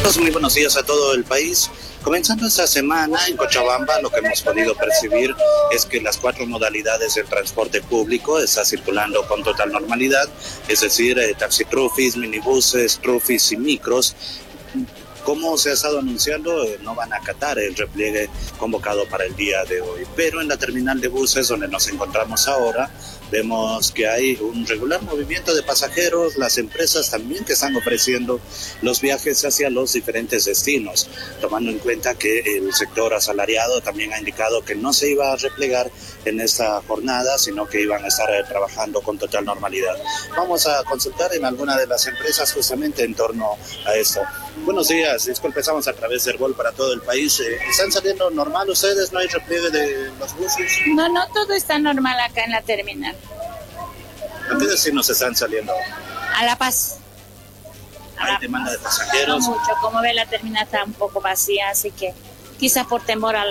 compañeros, muy buenos días a todo el país. Comenzando esta semana en Cochabamba, lo que hemos podido percibir es que las 4 modalidades del transporte público está circulando con total normalidad, es decir, taxitrufis, minibuses, trufis y micros. Como se ha estado anunciando, no van a acatar el repliegue convocado para el día de hoy. Pero en la terminal de buses donde nos encontramos ahora, vemos que hay un regular movimiento de pasajeros, las empresas también que están ofreciendo los viajes hacia los diferentes destinos, tomando en cuenta que el sector asalariado también ha indicado que no se iba a replegar en esta jornada, sino que iban a estar trabajando con total normalidad. Vamos a consultar en alguna de las empresas justamente en torno a esto. Buenos días, disculpe, estamos a través del Gol para todo el país. ¿Están saliendo normal ustedes? ¿No hay repliegue de los buses? No, todo está normal acá en la terminal. ¿A qué destinos están saliendo? A La Paz. ¿Hay demanda de pasajeros? No mucho, como ve la terminal está un poco vacía, así que quizás por temor a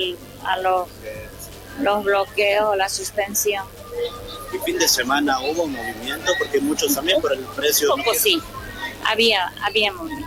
los bloqueos, la suspensión. ¿Y fin de semana hubo movimiento? Porque muchos también por el precio... Un poco sí, había movimiento.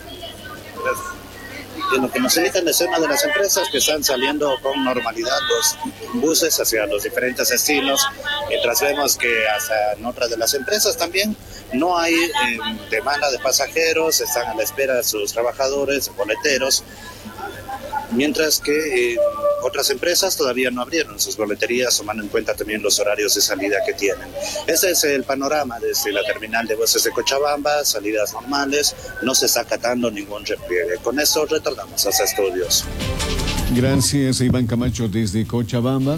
De lo que nos indican es una de las empresas que están saliendo con normalidad los buses hacia los diferentes destinos, mientras vemos que hasta en otras de las empresas también no hay demanda de pasajeros, están a la espera de sus trabajadores, boleteros, mientras que otras empresas todavía no abrieron sus boleterías, tomando en cuenta también los horarios de salida que tienen. Ese es el panorama desde la terminal de buses de Cochabamba, salidas normales, no se está acatando ningún repliegue. Con esto retornamos a los estudios. Gracias, Iván Camacho desde Cochabamba.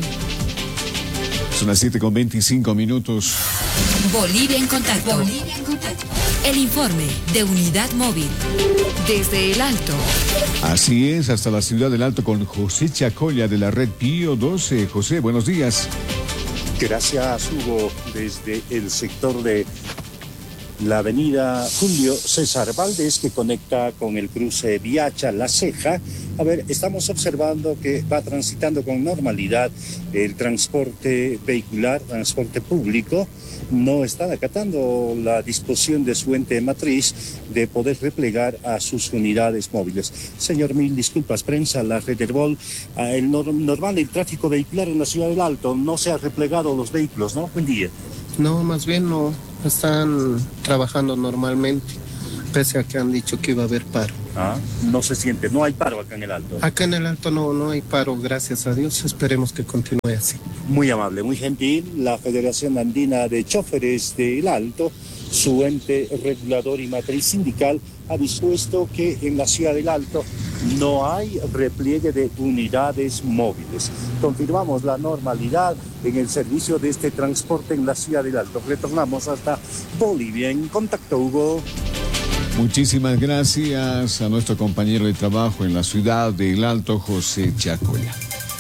Son las 7:25. Bolivia en contacto. El informe de Unidad Móvil. Desde el Alto. Así es, hasta la ciudad del Alto con José Chacoya de la red Pío 12. José, buenos días. Gracias, Hugo. Desde el sector de la avenida Julio César Valdés, que conecta con el cruce Viacha La Ceja. A ver, estamos observando que va transitando con normalidad el transporte vehicular, transporte público. No están acatando la disposición de su ente matriz de poder replegar a sus unidades móviles. Señor, mil disculpas, prensa, la red Herbol, normal el tráfico vehicular en la ciudad del Alto, no se ha replegado los vehículos, ¿no? Buen día. No, más bien no, están trabajando normalmente, pese a que han dicho que iba a haber paro. No se siente, no hay paro acá en el Alto. Acá en el Alto no hay paro, gracias a Dios, esperemos que continúe así. Muy amable, muy gentil, la Federación Andina de Choferes del Alto, su ente regulador y matriz sindical, ha dispuesto que en la ciudad del Alto no hay repliegue de unidades móviles. Confirmamos la normalidad en el servicio de este transporte en la ciudad del Alto. Retornamos hasta Bolivia en contacto, Hugo. Muchísimas gracias a nuestro compañero de trabajo en la ciudad del Alto, José Chacoya.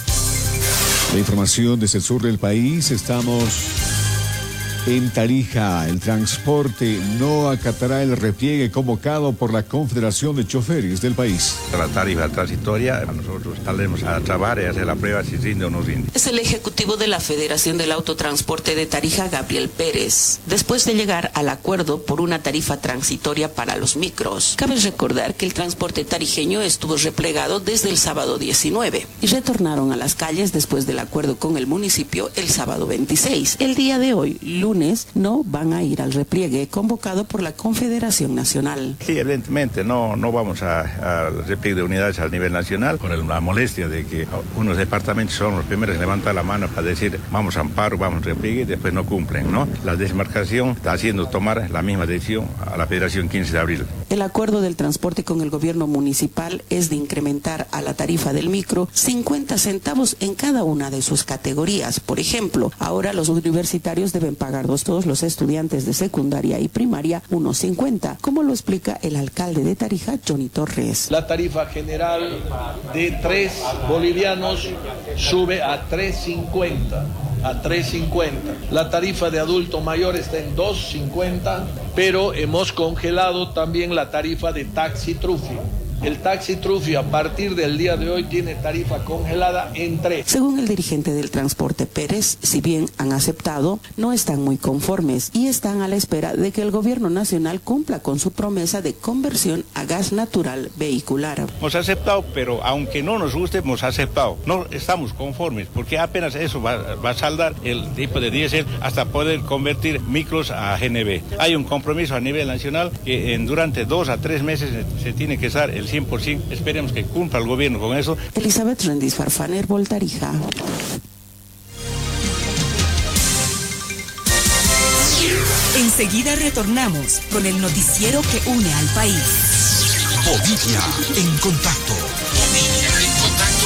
La información desde el sur del país, estamos en Tarija. El transporte no acatará el repliegue convocado por la Confederación de Choferes del país. La tarifa transitoria, nosotros saldremos a trabajar y hacer la prueba si rinde o no rinde. Es el ejecutivo de la Federación del Autotransporte de Tarija, Gabriel Pérez, después de llegar al acuerdo por una tarifa transitoria para los micros. Cabe recordar que el transporte tarijeño estuvo replegado desde el sábado 19 y retornaron a las calles después del acuerdo con el municipio el sábado 26. El día de hoy, lunes, no van a ir al repliegue convocado por la Confederación Nacional. Sí, evidentemente no vamos al repliegue de unidades a nivel nacional por la molestia de que unos departamentos son los primeros que levantan la mano para decir vamos a amparo, vamos a repliegue y después no cumplen, ¿no? La demarcación está haciendo tomar la misma decisión a la Federación 15 de abril. El acuerdo del transporte con el gobierno municipal es de incrementar a la tarifa del micro 50 centavos en cada una de sus categorías. Por ejemplo, ahora los universitarios deben pagar todos los estudiantes de secundaria y primaria 1.50, como lo explica el alcalde de Tarija, Johnny Torres. La tarifa general de 3 bolivianos sube a 3.50. La tarifa de adulto mayor está en 2.50, pero hemos congelado también la tarifa de taxi trufi El taxi Trufio a partir del día de hoy tiene tarifa congelada en 3. Según el dirigente del transporte Pérez, si bien han aceptado, no están muy conformes y están a la espera de que el gobierno nacional cumpla con su promesa de conversión a gas natural vehicular. Hemos aceptado, pero aunque no nos guste, hemos aceptado. No estamos conformes, porque apenas eso va a saldar el tipo de diésel hasta poder convertir micros a GNV. Hay un compromiso a nivel nacional que durante 2 a 3 meses se tiene que usar el 100%. Esperemos que cumpla el gobierno con eso. Elizabeth Rendiz Farfaner, Voltarija. Enseguida retornamos con el noticiero que une al país. Bolivia en contacto. Bolivia en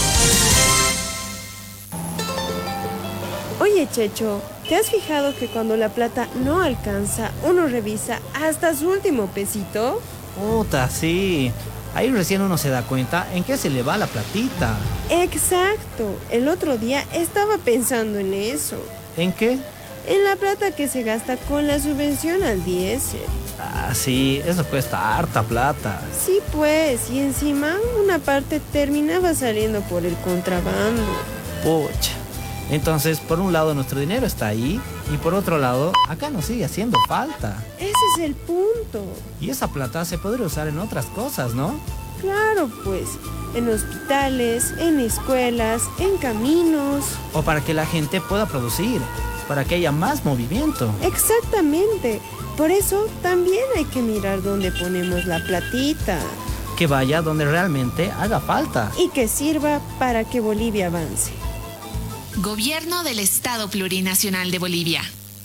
contacto. Oye, Checho, ¿te has fijado que cuando la plata no alcanza, uno revisa hasta su último pesito? Puta, sí. Ahí recién uno se da cuenta en qué se le va la platita. Exacto. El otro día estaba pensando en eso. ¿En qué? En la plata que se gasta con la subvención al diésel. Ah, sí, eso cuesta harta plata. Sí, pues, y encima una parte terminaba saliendo por el contrabando. Pucha. Entonces, por un lado nuestro dinero está ahí y por otro lado, acá nos sigue haciendo falta. Ese es el punto. Y esa plata se podría usar en otras cosas, ¿no? Claro, pues, en hospitales, en escuelas, en caminos. O para que la gente pueda producir, para que haya más movimiento. Exactamente. Por eso también hay que mirar dónde ponemos la platita. Que vaya donde realmente haga falta. Y que sirva para que Bolivia avance. Gobierno del Estado Plurinacional de Bolivia.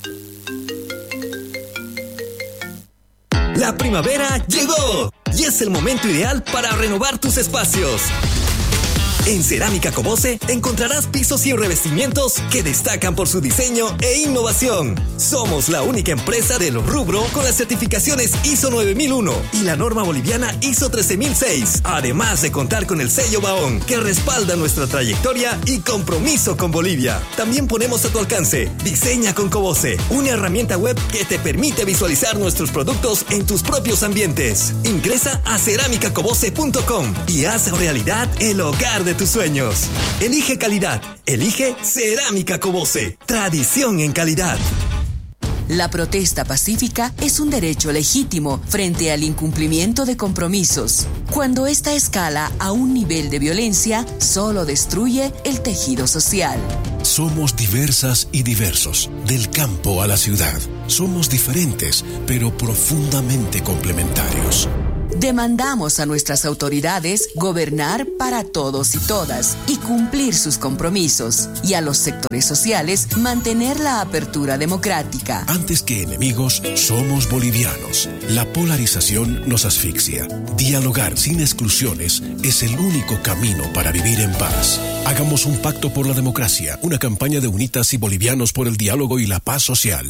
La primavera llegó y es el momento ideal para renovar tus espacios. En Cerámica Cobose encontrarás pisos y revestimientos que destacan por su diseño e innovación. Somos la única empresa del rubro con las certificaciones ISO 9001 y la norma boliviana ISO 13006. Además de contar con el sello Baón, que respalda nuestra trayectoria y compromiso con Bolivia. También ponemos a tu alcance Diseña con Cobose, una herramienta web que te permite visualizar nuestros productos en tus propios ambientes. Ingresa a ceramicacobose.com y haz realidad el hogar de tus sueños. Elige calidad. Elige Cerámica Cobose. Tradición en calidad. La protesta pacífica es un derecho legítimo frente al incumplimiento de compromisos. Cuando esta escala a un nivel de violencia, solo destruye el tejido social. Somos diversas y diversos, del campo a la ciudad. Somos diferentes, pero profundamente complementarios. Demandamos a nuestras autoridades gobernar para todos y todas y cumplir sus compromisos, y a los sectores sociales mantener la apertura democrática. Antes que enemigos, somos bolivianos. La polarización nos asfixia. Dialogar sin exclusiones es el único camino para vivir en paz. Hagamos un pacto por la democracia, una campaña de Unitas y Bolivianos por el diálogo y la paz social.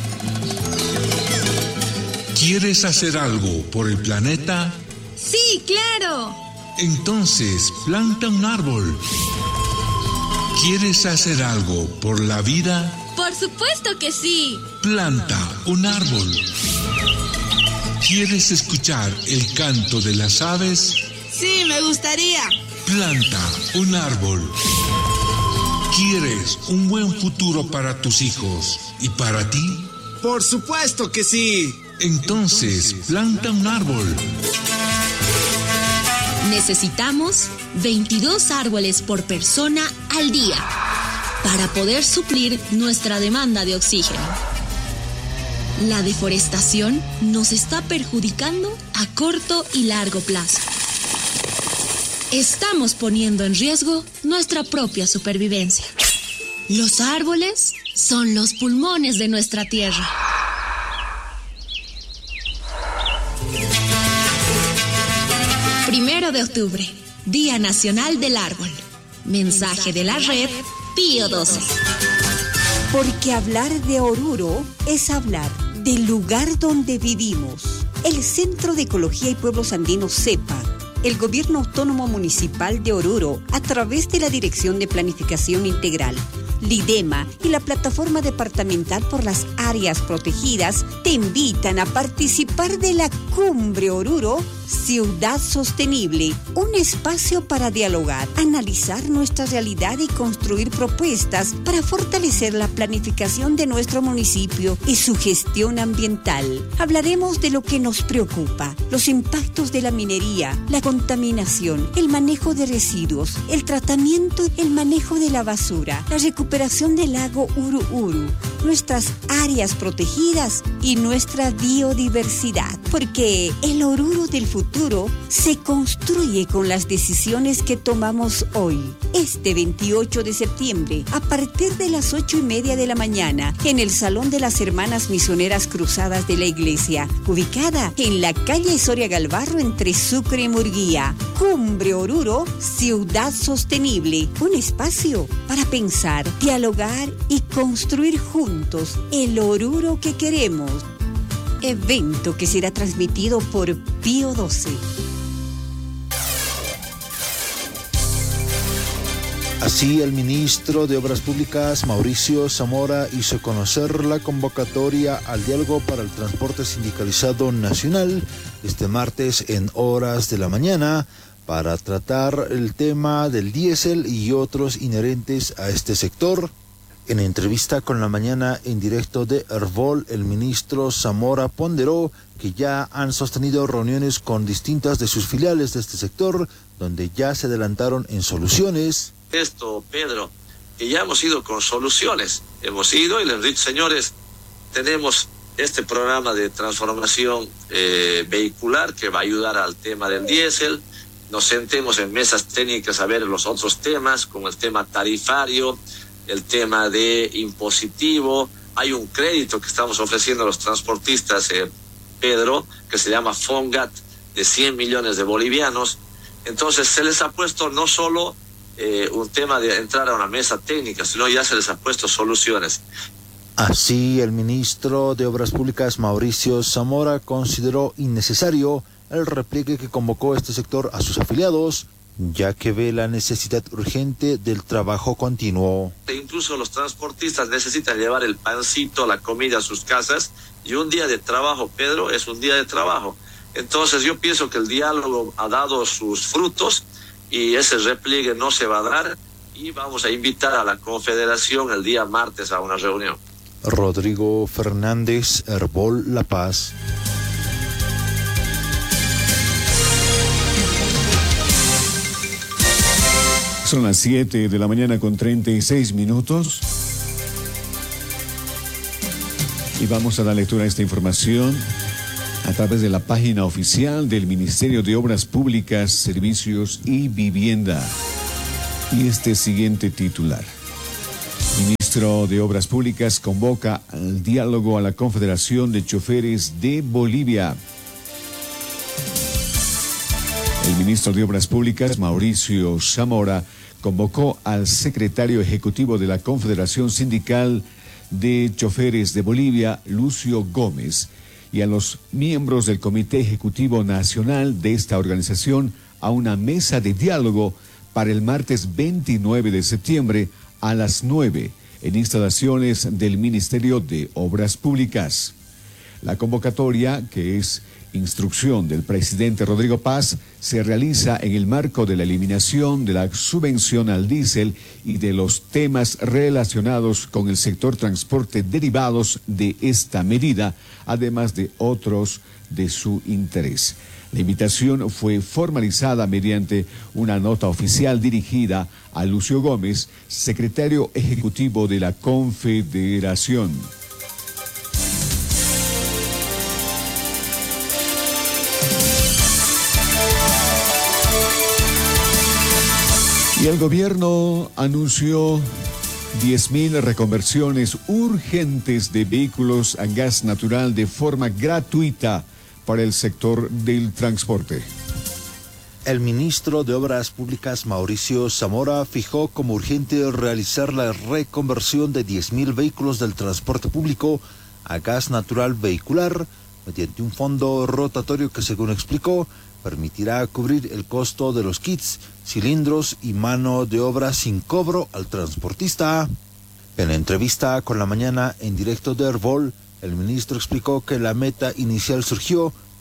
¿Quieres hacer algo por el planeta? ¡Sí, claro! Entonces, planta un árbol. ¿Quieres hacer algo por la vida? ¡Por supuesto que sí! Planta un árbol. ¿Quieres escuchar el canto de las aves? ¡Sí, me gustaría! Planta un árbol. ¿Quieres un buen futuro para tus hijos y para ti? ¡Por supuesto que sí! Entonces, planta un árbol. Necesitamos 22 árboles por persona al día para poder suplir nuestra demanda de oxígeno. La deforestación nos está perjudicando a corto y largo plazo. Estamos poniendo en riesgo nuestra propia supervivencia. Los árboles son los pulmones de nuestra tierra. Primero de octubre, Día Nacional del Árbol. Mensaje de la red Pío XII. Porque hablar de Oruro es hablar del lugar donde vivimos. El Centro de Ecología y Pueblos Andinos CEPA, el Gobierno Autónomo Municipal de Oruro, a través de la Dirección de Planificación Integral, LIDEMA y la Plataforma Departamental por las Áreas Protegidas, te invitan a participar de la Cumbre Oruro Ciudad Sostenible, un espacio para dialogar, analizar nuestra realidad y construir propuestas para fortalecer la planificación de nuestro municipio y su gestión ambiental. Hablaremos de lo que nos preocupa, los impactos de la minería, la contaminación, el manejo de residuos, el tratamiento y el manejo de la basura, la recuperación del lago Uru-Uru, nuestras áreas protegidas y nuestra biodiversidad, porque el Oruro del futuro se construye con las decisiones que tomamos hoy. Este 28 de septiembre, a partir de las 8:30 de la mañana, en el Salón de las Hermanas Misioneras Cruzadas de la Iglesia, ubicada en la calle Soria Galvarro entre Sucre y Murguía. Cumbre Oruro, Ciudad Sostenible, un espacio para pensar, dialogar y construir juntos el Oruro que queremos. Evento que será transmitido por Pío XII. Así, el ministro de Obras Públicas, Mauricio Zamora, hizo conocer la convocatoria al diálogo para el transporte sindicalizado nacional este martes en horas de la mañana para tratar el tema del diésel y otros inherentes a este sector. En entrevista con La Mañana en directo de Herbol, el ministro Zamora ponderó que ya han sostenido reuniones con distintas de sus filiales de este sector, donde ya se adelantaron en soluciones. Pedro, que ya hemos ido con soluciones. Hemos ido y les he dicho, señores, tenemos este programa de transformación vehicular que va a ayudar al tema del diésel. Nos sentemos en mesas técnicas a ver los otros temas, como el tema tarifario, el tema de impositivo. Hay un crédito que estamos ofreciendo a los transportistas, Pedro, que se llama FONGAT, de 100 millones de bolivianos. Entonces se les ha puesto no solo un tema de entrar a una mesa técnica, sino ya se les ha puesto soluciones. Así, el ministro de Obras Públicas, Mauricio Zamora, consideró innecesario el repliegue que convocó este sector a sus afiliados, ya que ve la necesidad urgente del trabajo continuo. Incluso los transportistas necesitan llevar el pancito, la comida a sus casas, y un día de trabajo, Pedro, es un día de trabajo. Entonces yo pienso que el diálogo ha dado sus frutos y ese repliegue no se va a dar, y vamos a invitar a la Confederación el día martes a una reunión. Rodrigo Fernández, Herbol, La Paz. Son las 7 de la mañana con 36 minutos. Y vamos a dar lectura a esta información a través de la página oficial del Ministerio de Obras Públicas, Servicios y Vivienda. Y este siguiente titular. Ministro de Obras Públicas convoca al diálogo a la Confederación de Choferes de Bolivia. El ministro de Obras Públicas, Mauricio Zamora, convocó al secretario ejecutivo de la Confederación Sindical de Choferes de Bolivia, Lucio Gómez, y a los miembros del Comité Ejecutivo Nacional de esta organización a una mesa de diálogo para el martes 29 de septiembre a las 9 en instalaciones del Ministerio de Obras Públicas. La convocatoria, que es instrucción del presidente Rodrigo Paz, se realiza en el marco de la eliminación de la subvención al diésel y de los temas relacionados con el sector transporte derivados de esta medida, además de otros de su interés. La invitación fue formalizada mediante una nota oficial dirigida a Lucio Gómez, secretario ejecutivo de la Confederación. Y el gobierno anunció 10.000 reconversiones urgentes de vehículos a gas natural de forma gratuita para el sector del transporte. El ministro de Obras Públicas, Mauricio Zamora, fijó como urgente realizar la reconversión de 10.000 vehículos del transporte público a gas natural vehicular mediante un fondo rotatorio que, según explicó, permitirá cubrir el costo de los kits, cilindros y mano de obra sin cobro al transportista. En la entrevista con La Mañana en directo de Herbol, el ministro explicó que la meta inicial surgió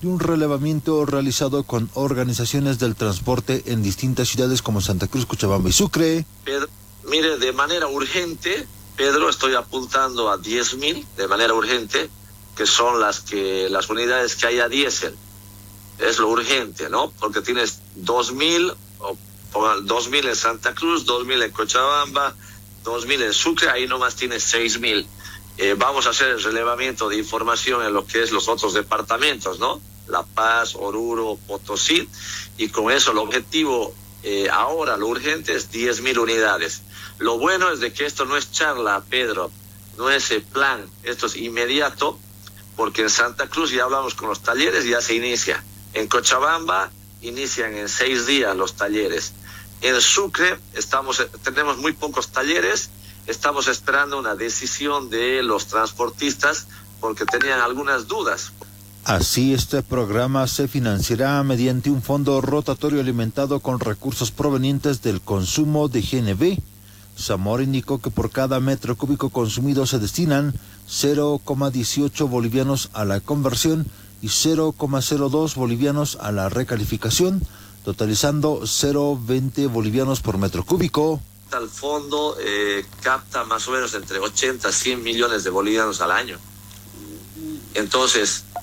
de un relevamiento realizado con organizaciones del transporte en distintas ciudades como Santa Cruz, Cochabamba y Sucre. Pedro, mire, de manera urgente, Pedro, estoy apuntando a 10.000 de manera urgente, que son las unidades que haya diésel. Es lo urgente, ¿no? Porque tienes 2.000, 2.000 en Santa Cruz, 2.000 en Cochabamba, 2.000 en Sucre, ahí nomás tienes 6.000. Vamos a hacer el relevamiento de información en lo que es los otros departamentos, ¿no? La Paz, Oruro, Potosí, y con eso el objetivo ahora, lo urgente es 10.000 unidades. Lo bueno es de que esto no es charla, Pedro, no es plan, esto es inmediato, porque en Santa Cruz ya hablamos con los talleres, ya se inicia. En Cochabamba inician en 6 días los talleres. En Sucre tenemos muy pocos talleres, estamos esperando una decisión de los transportistas porque tenían algunas dudas. Así, este programa se financiará mediante un fondo rotatorio alimentado con recursos provenientes del consumo de GNV. Zamora indicó que por cada metro cúbico consumido se destinan 0,18 bolivianos a la conversión y 0,02 bolivianos a la recalificación, totalizando 0,20 bolivianos por metro cúbico. El fondo capta más o menos entre 80 a 100 millones de bolivianos al año. Entonces,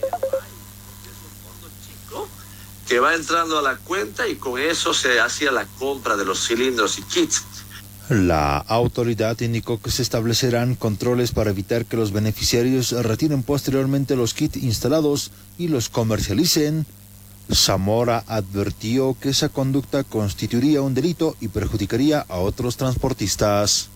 que va entrando a la cuenta y con eso se hacía la compra de los cilindros y kits. La autoridad indicó que se establecerán controles para evitar que los beneficiarios retiren posteriormente los kits instalados y los comercialicen. Zamora advirtió que esa conducta constituiría un delito y perjudicaría a otros transportistas.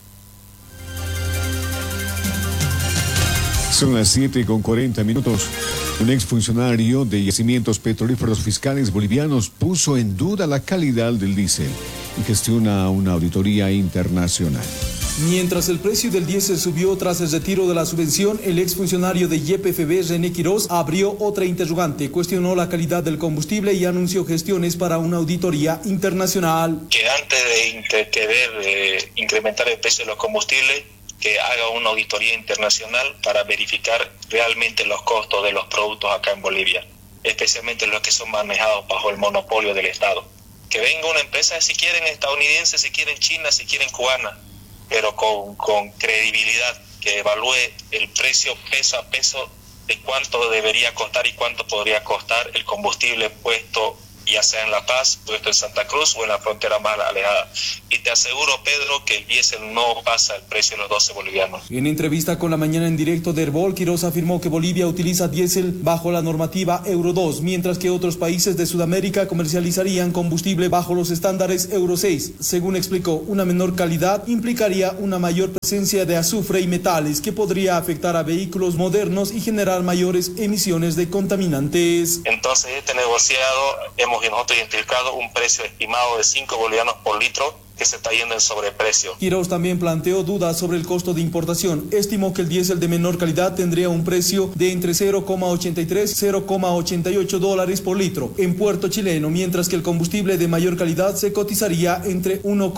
Son las 7:40. Un exfuncionario de yacimientos petrolíferos fiscales bolivianos puso en duda la calidad del diésel y gestiona una auditoría internacional. Mientras el precio del diésel subió tras el retiro de la subvención, el exfuncionario de YPFB, René Quiroz, abrió otra interrogante, cuestionó la calidad del combustible y anunció gestiones para una auditoría internacional. Que antes de incrementar el precio de los combustibles, que haga una auditoría internacional para verificar realmente los costos de los productos acá en Bolivia, especialmente los que son manejados bajo el monopolio del Estado. Que venga una empresa, si quieren estadounidense, si quieren china, si quieren cubana, pero con credibilidad, que evalúe el precio peso a peso de cuánto debería costar y cuánto podría costar el combustible puesto ya sea en La Paz, puesto en Santa Cruz o en la frontera más alejada. Y te aseguro, Pedro, que el diésel no pasa el precio de los 12 bolivianos. En entrevista con La Mañana en Directo de Herbol, Quiroz afirmó que Bolivia utiliza diésel bajo la normativa Euro 2, mientras que otros países de Sudamérica comercializarían combustible bajo los estándares Euro 6. Según explicó, una menor calidad implicaría una mayor presencia de azufre y metales que podría afectar a vehículos modernos y generar mayores emisiones de contaminantes. Entonces, negociado, hemos nosotros identificado un precio estimado de 5 bolivianos por litro que se está yendo en sobreprecio. Quiroz también planteó dudas sobre el costo de importación. Estimó que el diésel de menor calidad tendría un precio de entre 0,83 y 0,88 dólares por litro en puerto chileno, mientras que el combustible de mayor calidad se cotizaría entre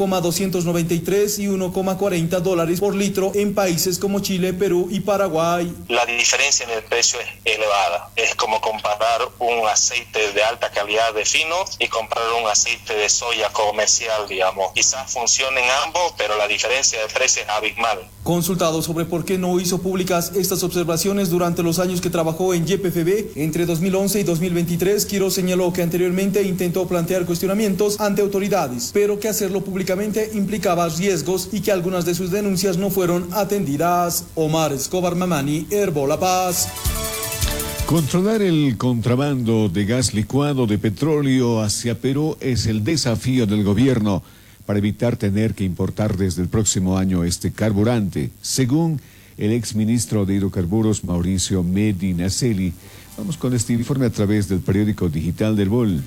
1,293 y 1,40 dólares por litro en países como Chile, Perú y Paraguay. La diferencia en el precio es elevada. Es como comparar un aceite de alta calidad de fino y comprar un aceite de soya comercial, digamos. Quizás funcionen ambos, pero la diferencia de precio es abismal. Consultado sobre por qué no hizo públicas estas observaciones durante los años que trabajó en YPFB, entre 2011 y 2023, Quiroz señaló que anteriormente intentó plantear cuestionamientos ante autoridades, pero que hacerlo públicamente implicaba riesgos y que algunas de sus denuncias no fueron atendidas. Omar Escobar Mamani, Herbol La Paz. Controlar el contrabando de gas licuado de petróleo hacia Perú es el desafío del gobierno para evitar tener que importar desde el próximo año este carburante, según el exministro de Hidrocarburos Mauricio Medinaceli. Vamos con este informe a través del periódico digital del Herbol.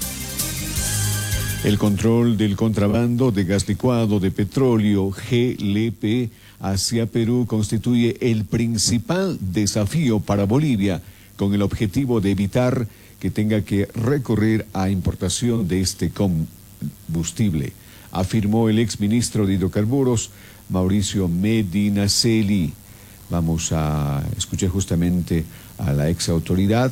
El control del contrabando de gas licuado de petróleo GLP hacia Perú constituye el principal desafío para Bolivia, con el objetivo de evitar que tenga que recurrir a importación de este combustible, afirmó el exministro de Hidrocarburos, Mauricio Medinaceli. Vamos a escuchar justamente a la exautoridad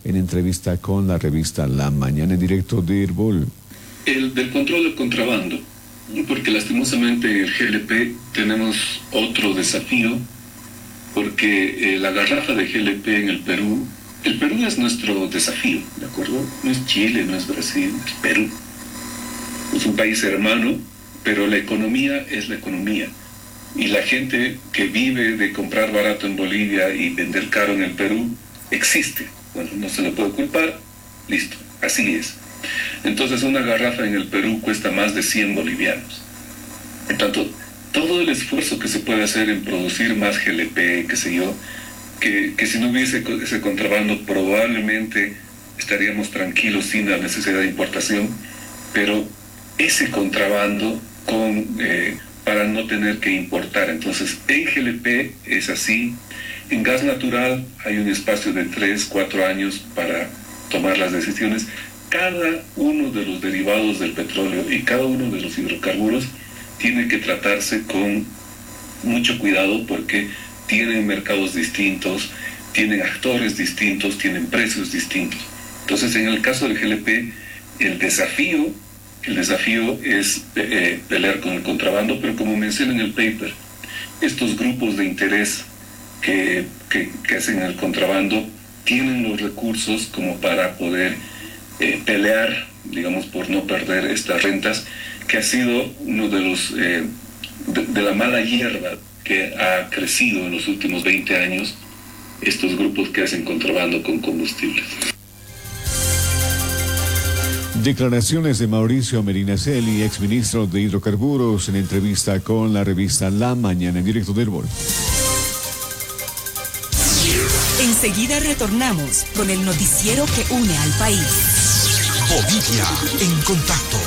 en entrevista con la revista La Mañana en directo de Herbol. El del control del contrabando, porque lastimosamente en el GLP tenemos otro desafío, porque la garrafa de GLP en el Perú es nuestro desafío, ¿de acuerdo? No es Chile, no es Brasil, es Perú. Es un país hermano, pero la economía es la economía. Y la gente que vive de comprar barato en Bolivia y vender caro en el Perú, existe. Bueno, no se le puede culpar, listo, así es. Entonces una garrafa en el Perú cuesta más de 100 bolivianos. Por tanto, todo el esfuerzo que se puede hacer en producir más GLP, qué sé yo, que si no hubiese ese contrabando probablemente estaríamos tranquilos sin la necesidad de importación, pero ese contrabando para no tener que importar. Entonces, en GLP es así. En gas natural hay un espacio de 3-4 años para tomar las decisiones. Cada uno de los derivados del petróleo y cada uno de los hidrocarburos tiene que tratarse con mucho cuidado porque tienen mercados distintos, tienen actores distintos, tienen precios distintos. Entonces, en el caso del GLP, el desafío es pelear con el contrabando, pero como menciona en el paper, estos grupos de interés que hacen el contrabando tienen los recursos como para poder pelear, digamos, por no perder estas rentas, que ha sido uno de los de la mala hierba que ha crecido en los últimos 20 años, estos grupos que hacen contrabando con combustibles. Declaraciones de Mauricio Medinaceli, exministro de Hidrocarburos, en entrevista con la revista La Mañana en directo de Herbol. Enseguida retornamos con el noticiero que une al país. Bolivia en contacto.